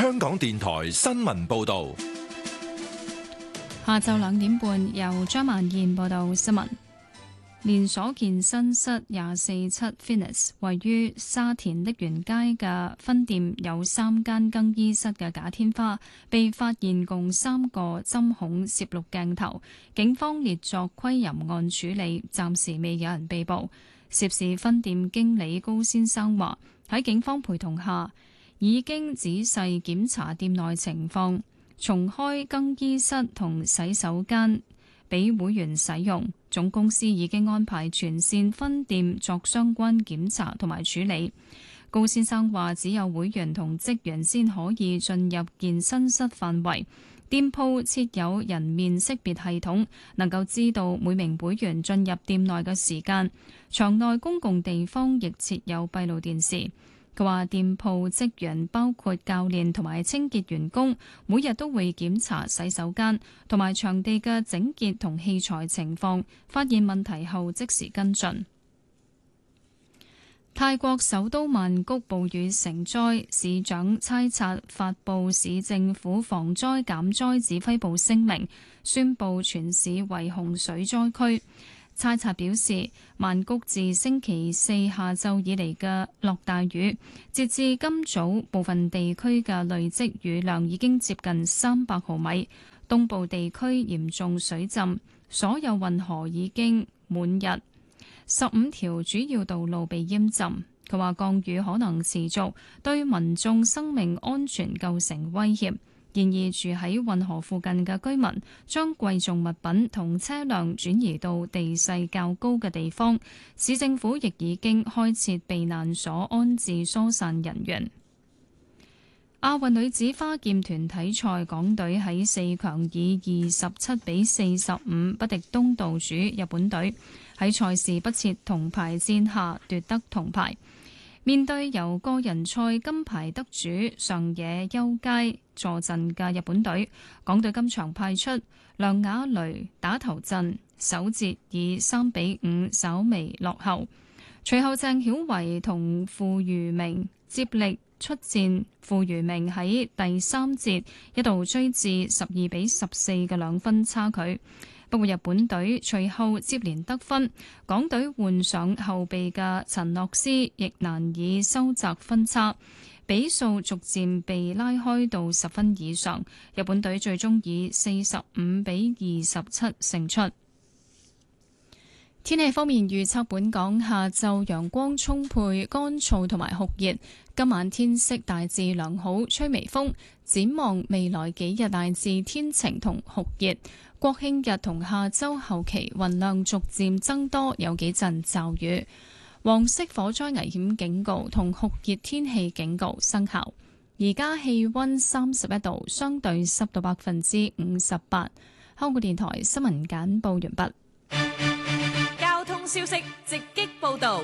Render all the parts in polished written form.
香港電台新聞報道。 下晝2點半，由張曼燕報道新聞。連鎖健身室247 Fitness 位於沙田瀝源街嘅分店有3間更衣室嘅假天花，被發現共3個針孔攝錄鏡頭，警方列作窺淫案處理，暫時未有人被捕。涉事分店經理高先生話：喺警方陪同下，已經仔細檢查店內情況，重開更衣室同洗手間俾會員使用。總公司已經安排全線分店作相關檢查同埋處理。高先生話：只有會員同職員先可以進入健身室範圍。店鋪設有人面識別系統，能夠知道每名會員進入店內嘅時間。場內公共地方亦設有閉路電視。佢話店鋪職員包括教練同埋清潔員工，每日都會檢查洗手間同埋場地嘅整潔同器材情況，發現問題後即時跟進。泰國首都曼谷暴雨成災，市長猜察發布市政府防災減災指揮部聲明，宣布全市為洪水災區。猜察表示，曼谷自星期四下晝以嚟嘅落大雨，截至今早部分地區嘅累積雨量已經接近300毫米，東部地區嚴重水浸，所有運河已經滿溢，15條主要道路被淹浸。佢話降雨可能持續，對民眾生命安全構成威脅。然而住喺運河附近嘅居民將貴重物品同車輛轉移到地勢較高嘅地方，市政府亦已經開設避難所安置疏散人員。亞運女子花劍團體賽，港隊喺4強以27-45不敵東道主日本隊，喺賽事不設銅牌戰下奪得銅牌。面對由個人賽金牌得主上野優佳坐鎮嘅日本隊，港隊今場派出梁雅蕾打頭陣，首節以3-5稍微落後。隨後鄭曉維同傅如明接力出戰，傅如明喺第3節一度追至12-14嘅2分差距。不過日本隊隨後接連得分，港隊換上後備嘅陳諾斯亦難以收窄分差，比數逐漸被拉開到10分以上。日本隊最終以45-27勝出。天氣方面預測，本港下晝陽光充沛、乾燥同埋酷熱，今晚天色大致良好，吹微風。展望未來幾日大致天晴同酷熱，國慶日同下周後期雲量逐漸增多，有幾陣驟雨。黃色火災危險警告同酷熱天氣警告生效。而家氣溫31度，相對濕度58%。香港電台新聞簡報完畢。 交通消息直擊報道。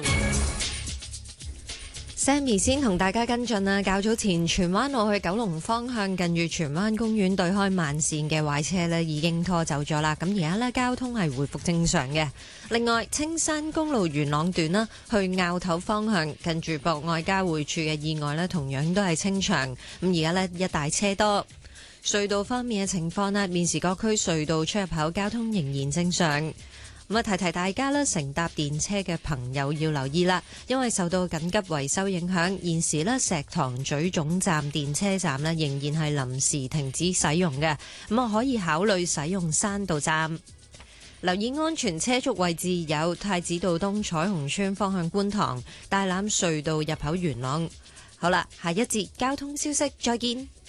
Sammy 先同大家跟進啦，較早前荃灣路去九龍方向近住荃灣公園對開慢線嘅壞車呢已經拖走咗啦，咁而家呢交通係回復正常嘅。另外，青山公路元朗段啦去坳頭方向近住博愛交匯處嘅意外呢同樣都係清場，咁而家呢一大車多。隧道方面嘅情況呢，現時各區隧道出入口交通仍然正常。咁啊，提提大家啦，乘搭電車嘅朋友要留意啦，因為受到緊急維修影響，現時呢石塘咀總站電車站呢仍然係臨時停止使用嘅，咁啊可以考慮使用山道站。留意安全車速位置有太子道東彩虹村方向觀塘、大欖隧道入口元朗。好啦，下一節交通消息再見。